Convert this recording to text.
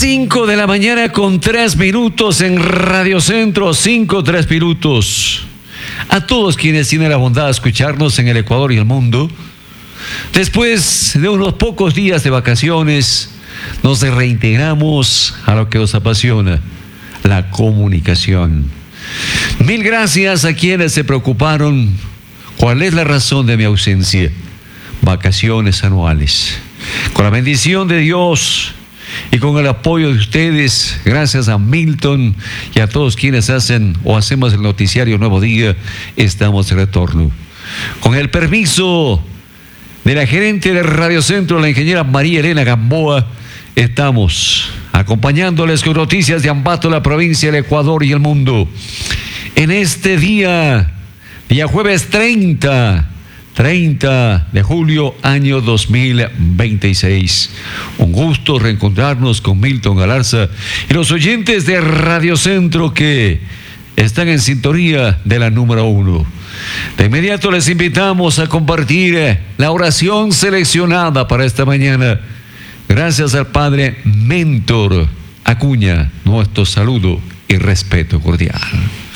5 de la mañana con 3 minutos en Radio Centro, 3 minutos. A todos quienes tienen la bondad de escucharnos en el Ecuador y el mundo, después de unos pocos días de vacaciones, nos reintegramos a lo que os apasiona, la comunicación. Mil gracias a quienes se preocuparon. ¿Cuál es la razón de mi ausencia? Vacaciones anuales. Con la bendición de Dios y con el apoyo de ustedes, gracias a Milton y a todos quienes hacen o hacemos el noticiario Nuevo Día, estamos de retorno. Con el permiso de la gerente de Radio Centro, la ingeniera María Elena Gamboa, estamos acompañándoles con noticias de Ambato, la provincia, el Ecuador y el mundo. En este día jueves 30 de julio, año 2026. Un gusto reencontrarnos con Milton Galarza y los oyentes de Radio Centro que están en sintonía de la número 1. De inmediato les invitamos a compartir la oración seleccionada para esta mañana. Gracias al Padre Mentor Acuña, nuestro saludo y respeto cordial.